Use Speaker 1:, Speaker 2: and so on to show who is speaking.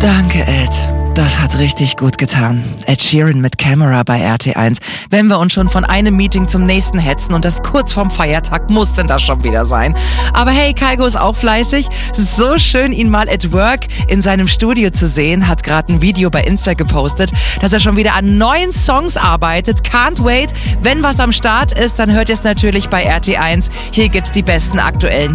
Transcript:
Speaker 1: Danke, Ed. Das hat richtig gut getan. Ed Sheeran mit Camera bei RT1. Wenn wir uns schon von einem Meeting zum nächsten hetzen und das kurz vorm Feiertag, muss denn das schon wieder sein. Aber hey, Kygo ist auch fleißig. Es ist so schön, ihn mal at work in seinem Studio zu sehen. Hat gerade ein Video bei Insta gepostet, dass er schon wieder an neuen Songs arbeitet. Can't wait. Wenn was am Start ist, dann hört ihr es natürlich bei RT1. Hier gibt's die besten aktuellen